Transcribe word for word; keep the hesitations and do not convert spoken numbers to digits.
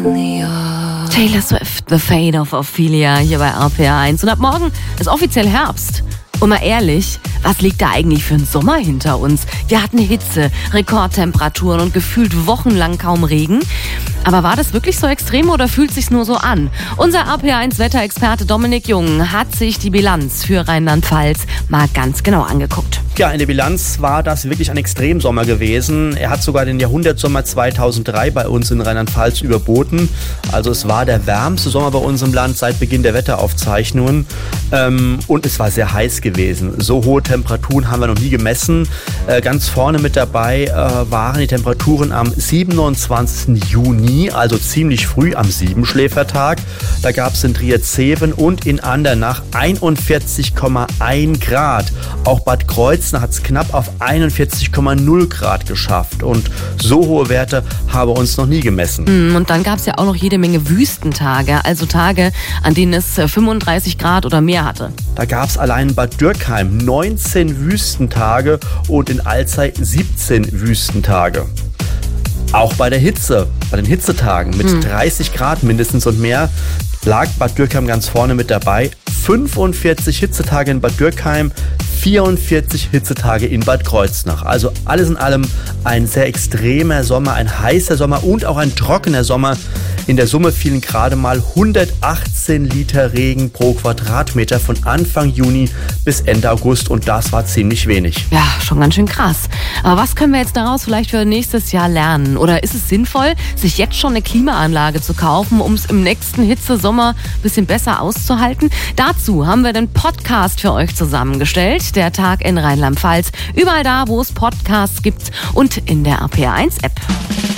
Taylor Swift, The Fate of Ophelia, hier bei R P R eins. Und ab morgen ist offiziell Herbst. Und mal ehrlich, was liegt da eigentlich für ein Sommer hinter uns? Wir hatten Hitze, Rekordtemperaturen und gefühlt wochenlang kaum Regen. Aber war das wirklich so extrem oder fühlt sich's nur so an? Unser R P R eins Wetterexperte Dominik Jung hat sich die Bilanz für Rheinland-Pfalz mal ganz genau angeguckt. Ja, in der Bilanz war das wirklich ein Extremsommer gewesen. Er hat sogar den Jahrhundertsommer zweitausenddrei bei uns in Rheinland-Pfalz überboten. Also es war der wärmste Sommer bei uns im Land seit Beginn der Wetteraufzeichnungen. Ähm, und es war sehr heiß gewesen. So hohe Temperaturen haben wir noch nie gemessen. Äh, ganz vorne mit dabei äh, waren die Temperaturen am siebenundzwanzigsten Juni, also ziemlich früh am Siebenschläfertag. Da gab es in Trier-Zeven und in Andernach einundvierzig Komma eins Grad. Auch Bad Kreuznach hat es knapp auf einundvierzig Komma null Grad geschafft. Und so hohe Werte haben wir uns noch nie gemessen. Und dann gab es ja auch noch jede Menge Wüstentage, also Tage, an denen es fünfunddreißig Grad oder mehr hatte. Da gab es allein in Bad Dürkheim neunzehn Wüstentage und in Alzey siebzehn Wüstentage. Auch bei der Hitze, bei den Hitzetagen mit hm. dreißig Grad mindestens und mehr, lag Bad Dürkheim ganz vorne mit dabei. fünfundvierzig Hitzetage in Bad Dürkheim, vierundvierzig Hitzetage in Bad Kreuznach. Also alles in allem ein sehr extremer Sommer, ein heißer Sommer und auch ein trockener Sommer. In der Summe fielen gerade mal hundertachtzehn Liter Regen pro Quadratmeter von Anfang Juni bis Ende August und das war ziemlich wenig. Ja, schon ganz schön krass. Aber was können wir jetzt daraus vielleicht für nächstes Jahr lernen? Oder ist es sinnvoll, sich jetzt schon eine Klimaanlage zu kaufen, um es im nächsten Hitzesommer ein bisschen besser auszuhalten? Dazu haben wir den Podcast für euch zusammengestellt. Der Tag in Rheinland-Pfalz. Überall da, wo es Podcasts gibt und in der R P R eins App.